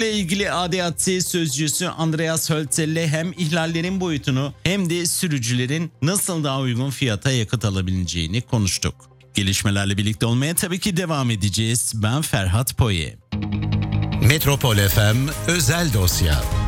trafikle ilgili ADAC sözcüsü Andreas Hölzel hem ihlallerin boyutunu hem de sürücülerin nasıl daha uygun fiyata yakıt alabileceğini konuştuk. Gelişmelerle birlikte olmaya tabii ki devam edeceğiz. Ben Ferhat Poye. Metropol FM özel dosya.